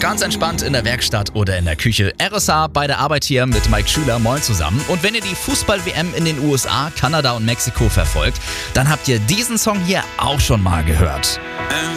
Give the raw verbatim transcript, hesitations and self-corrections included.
Ganz entspannt in der Werkstatt oder in der Küche. R S A bei der Arbeit hier mit Mike Schüler. Moin zusammen. Und wenn ihr die Fußball-W M in den U S A, Kanada und Mexiko verfolgt, dann habt ihr diesen Song hier auch schon mal gehört.